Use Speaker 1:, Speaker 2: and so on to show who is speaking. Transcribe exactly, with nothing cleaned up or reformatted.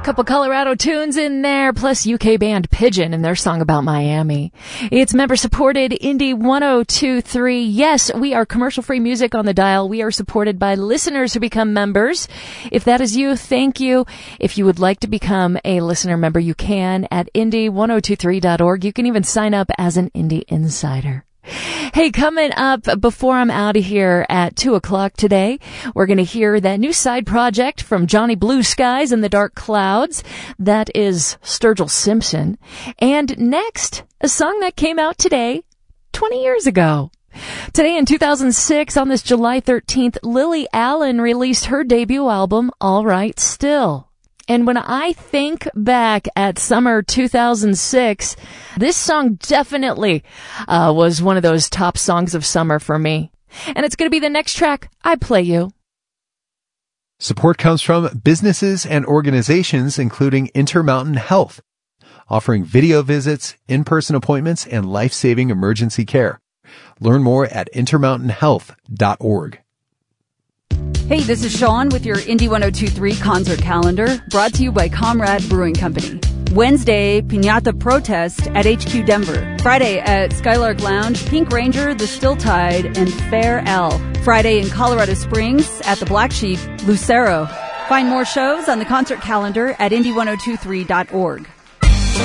Speaker 1: Couple Colorado tunes in there, plus U K band Pigeon and their song about Miami. It's member-supported Indie one oh two point three. Yes, we are commercial-free music on the dial. We are supported by listeners who become members. If that is you, thank you. If you would like to become a listener member, you can at indie one oh two three dot org. You can even sign up as an Indie Insider. Hey, coming up before I'm out of here at two o'clock today, we're going to hear that new side project from Johnny Blue Skies and the Dark Clouds. That is Sturgill Simpson. And next, a song that came out today, twenty years ago. Today in two thousand six, on this July thirteenth, Lily Allen released her debut album, All Right Still. And when I think back at summer two thousand six, this song definitely uh, was one of those top songs of summer for me. And it's going to be the next track I play you.
Speaker 2: Support comes from businesses and organizations including Intermountain Health, offering video visits, in-person appointments, and life-saving emergency care. Learn more at intermountain health dot org.
Speaker 3: Hey, this is Sean with your Indie one oh two point three concert calendar, brought to you by Comrade Brewing Company. Wednesday, Piñata Protest at H Q Denver. Friday at Skylark Lounge, Pink Ranger, The Still Tide, and Fair L. Friday in Colorado Springs at the Black Sheep, Lucero. Find more shows on the concert calendar at indie one oh two three dot org.